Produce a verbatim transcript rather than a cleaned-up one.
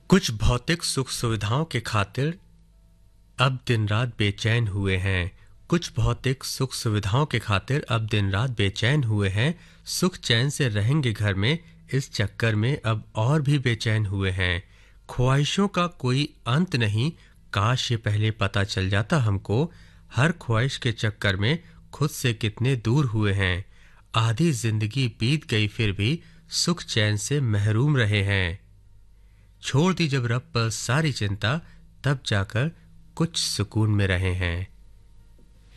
कुछ भौतिक सुख सुविधाओं के खातिर अब दिन रात बेचैन हुए हैं। कुछ भौतिक सुख सुविधाओं के खातिर अब दिन रात बेचैन हुए हैं। सुख चैन से रहेंगे घर में, इस चक्कर में अब और भी बेचैन हुए हैं। ख्वाहिशों का कोई अंत नहीं, काश ये पहले पता चल जाता हमको। हर ख्वाहिश के चक्कर में खुद से कितने दूर हुए हैं। आधी जिंदगी बीत गई फिर भी सुख चैन से महरूम रहे हैं। छोड़ दी जब रब पर सारी चिंता, तब जाकर कुछ सुकून में रहे हैं।